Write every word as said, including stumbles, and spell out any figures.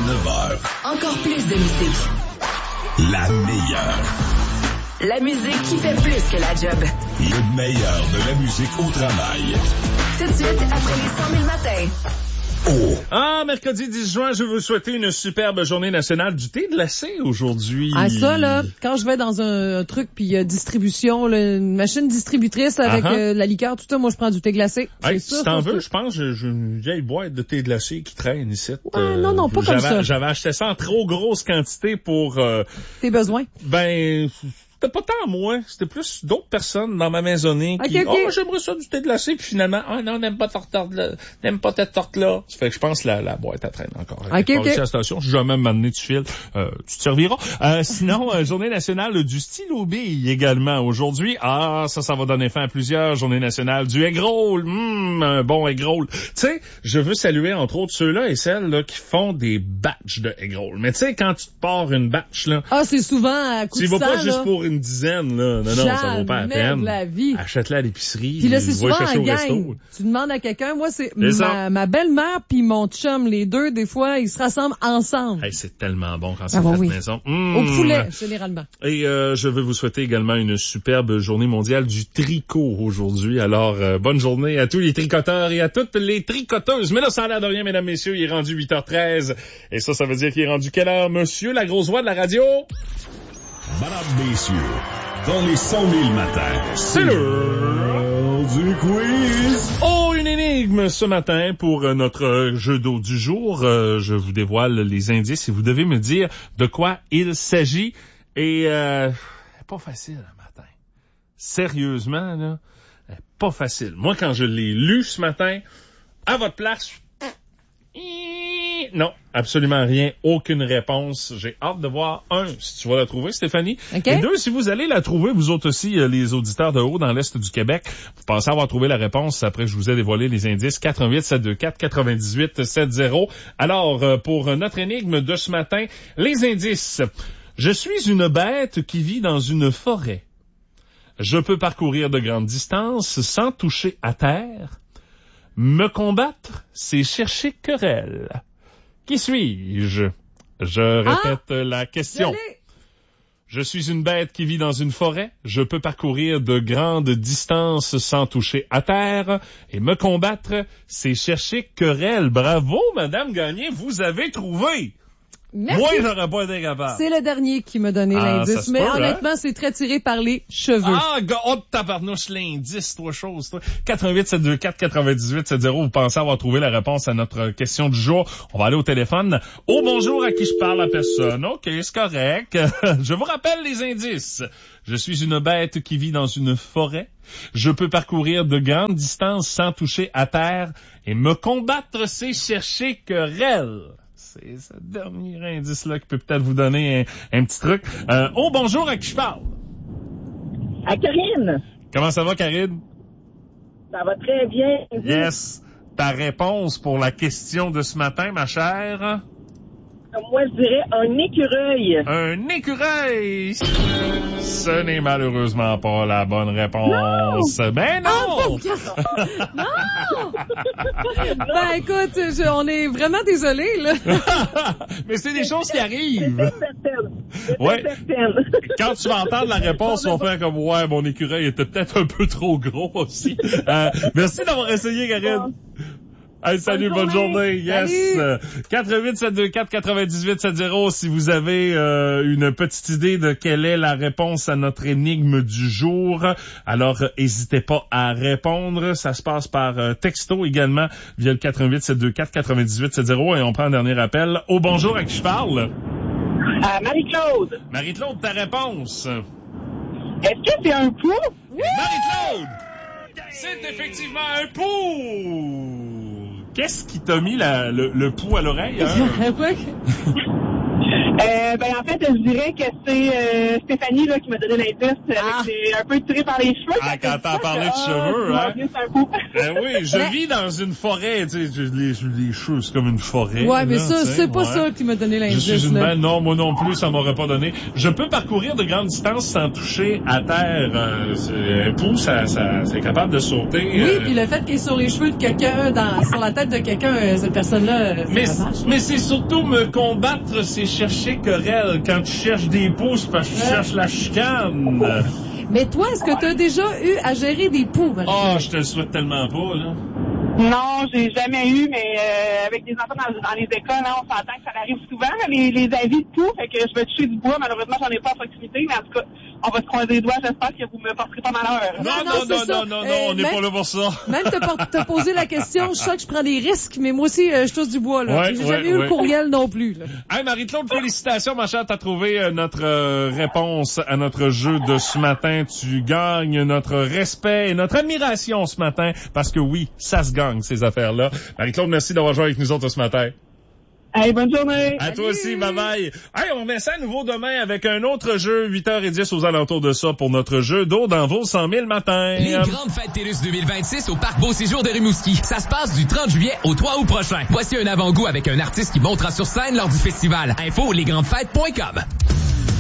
neuf heures. Encore plus de musique. La meilleure. La musique qui fait plus que la job. Le meilleur de la musique au travail. Tout de suite, après les cent mille matins. Oh. Ah, mercredi dix juin, je veux vous souhaiter une superbe journée nationale du thé glacé aujourd'hui. Ah, ça, là, quand je vais dans un, un truc, puis euh, distribution, là, une machine distributrice avec uh-huh. euh, la liqueur, tout ça, moi, je prends du thé glacé. Hey, c'est si t'en veux, je pense que j'ai une vieille boîte de thé glacé qui traîne ici. Ouais, euh, non, non, pas comme ça. J'avais acheté ça en trop grosse quantité pour... Euh, Tes besoins? Ben... C'était pas tant moi, c'était plus d'autres personnes dans ma maisonnée qui, okay, okay. oh, j'aimerais ça du thé glacé, puis finalement, ah, non, on n'aime pas cette torte-là, n'aime pas cette torte-là. Ça fait que je pense que la, la boîte, elle traîne encore. Ok, ok. À la station, je vais même m'amener du fil, euh, tu te serviras. Euh, sinon, euh, journée nationale du stylo bille également aujourd'hui. Ah, ça, ça va donner fin à plusieurs. Journée nationale du egg roll. Hum, un bon egg roll. Tu sais, je veux saluer entre autres ceux-là et celles, là, qui font des batchs de egg roll. Mais tu sais, quand tu te pars une batch, là. Ah, c'est souvent à coup de tu vas pas là. juste pour une dizaine, là. Non, non, Jamais ça vaut pas la peine. la vie. Achète-la à l'épicerie. Puis là, c'est souvent en au gang. resto. Tu demandes à quelqu'un, moi, c'est, c'est ma, ma belle-mère puis mon chum, les deux, des fois, ils se rassemblent ensemble. Hey, c'est tellement bon quand c'est ah, bon, fait oui. maison. Mmh. Au poulet, généralement. Et euh, je veux vous souhaiter également une superbe journée mondiale du tricot aujourd'hui. Alors, euh, bonne journée à tous les tricoteurs et à toutes les tricoteuses. Mais là, ça a l'air de rien, mesdames, messieurs. Il est rendu huit heures treize. Et ça, ça veut dire qu'il est rendu quelle heure, monsieur, la grosse voix de la radio? Madame, messieurs, dans les cent mille matins, c'est l'heure du quiz. Oh, une énigme ce matin pour notre jeu d'eau du jour. Euh, je vous dévoile les indices et vous devez me dire de quoi il s'agit. Et euh, pas facile le matin. Sérieusement, là, pas facile. Moi, quand je l'ai lu ce matin, à votre place, non, absolument rien, aucune réponse. J'ai hâte de voir, un, si tu vas la trouver, Stéphanie. Okay. Et deux, si vous allez la trouver, vous autres aussi, euh, les auditeurs de haut dans l'Est du Québec, vous pensez avoir trouvé la réponse après je vous ai dévoilé les indices. quatre un huit sept deux quatre neuf huit sept zéro. Alors, euh, pour notre énigme de ce matin, les indices. Je suis une bête qui vit dans une forêt. Je peux parcourir de grandes distances sans toucher à terre. Me combattre, c'est chercher querelle. Qui suis-je? Je répète ah, la question. Je suis une bête qui vit dans une forêt. Je peux parcourir de grandes distances sans toucher à terre. Et me combattre, c'est chercher querelle. Bravo, Madame Gagné, vous avez trouvé. Merci. Moi, j'aurais pas été capable. C'est le dernier qui m'a donné ah, l'indice, mais peut, honnêtement, hein? C'est très tiré par les cheveux. Ah, oh, tabarnouche, l'indice, toi, chose, toi. quatre un huit sept deux quatre neuf huit sept zéro, vous pensez avoir trouvé la réponse à notre question du jour. On va aller au téléphone. Oh, bonjour, à qui je parle, la personne? OK, c'est correct. Je vous rappelle les indices. Je suis une bête qui vit dans une forêt. Je peux parcourir de grandes distances sans toucher à terre. Et me combattre, c'est chercher querelle. C'est ce dernier indice-là qui peut peut-être vous donner un, un petit truc. Euh, oh, bonjour, à qui je parle? À Karine. Comment ça va, Karine? Ça va très bien. Yes. Ta réponse pour la question de ce matin, ma chère? Moi, je dirais un écureuil. Un écureuil! Ce n'est malheureusement pas la bonne réponse. Non! Ben non! Ah, non! Ben écoute, je, on est vraiment désolés, là. Mais c'est des choses qui arrivent. C'est ouais. certaine. Quand tu vas entendre la réponse, on va faire comme, ouais, mon écureuil était peut-être un peu trop gros aussi. Euh, merci d'avoir essayé, Karine. Hey, salut, bonne, bonne journée. Yes. Salut. quatre un huit sept deux quatre neuf huit sept zéro si vous avez euh, une petite idée de quelle est la réponse à notre énigme du jour. Alors, n'hésitez euh, pas à répondre. Ça se passe par euh, texto également via le quatre un huit sept deux quatre neuf huit sept zéro et on prend un dernier appel. Oh, bonjour, à qui je parle? Euh, Marie-Claude. Marie-Claude, ta réponse? Est-ce que c'est un pou? Oui! Marie-Claude! C'est effectivement un pou! Qu'est-ce qui t'a mis la, le, le pouls à l'oreille, hein? Euh, ben, en fait, je dirais que c'est euh, Stéphanie là, qui m'a donné l'indice. Ah. C'est un peu tiré par les cheveux. Ah, quand t'as ça, parlé de ah, cheveux, hein? mon Dieu, c'est un coup. Ben oui, je vis dans une forêt, tu sais, les, les cheveux, c'est comme une forêt. Ouais, mais là, ça, tu sais, c'est pas ouais. ça qui m'a donné Je l'indice. suis une là. man, non, moi non plus, ça m'aurait pas donné. Je peux parcourir de grandes distances sans toucher à terre. Euh, c'est- un pouce, ça, ça, c'est capable de sauter. Oui, euh, puis le fait qu'il est sur les cheveux de quelqu'un, dans, sur la tête de quelqu'un, euh, cette personne-là, euh, Mais, c'est la vache. mais c'est surtout me combattre, c'est chercher querelle. Quand tu cherches des pouces, parce que tu Ouais. cherches la chicane. Mais toi, est-ce que tu as déjà eu à gérer des poux, Marie? Oh, je te le souhaite tellement pas, là. Non, j'ai jamais eu, mais euh, avec des enfants dans, dans les écoles, hein, on s'entend que ça arrive souvent, les, les avis de tout. Fait que je vais toucher du bois. Malheureusement, j'en ai pas à proximité, mais en tout cas, on va se croiser les doigts. J'espère que vous me porterez pas malheur. Non, non, non, c'est non, ça. non, non, non, Euh, on n'est même- pas là pour ça. Même te, por- te poser la question, je sens que je prends des risques, mais moi aussi, euh, je touche du bois, là. Ouais, J'ai ouais, jamais eu ouais. le courriel non plus, là. Hey, Marie-Claude, félicitations, ma chère. T'as trouvé euh, notre euh, réponse à notre jeu de ce matin. Tu gagnes notre respect et notre admiration ce matin, parce que oui, ça se gagne, ces affaires-là. Marie-Claude, merci d'avoir joué avec nous autres ce matin. Allez, bonne journée. À toi aussi, bye bye. Hey, on met ça à nouveau demain avec un autre jeu, huit heures dix aux alentours de ça pour notre jeu d'eau dans vos cent mille matins. Les grandes fêtes TELUS deux mille vingt-six au Parc Beau Séjour de Rimouski. Ça se passe du trente juillet au trois août prochain. Voici un avant-goût avec un artiste qui montera sur scène lors du festival. Info lesgrandesfêtes point com.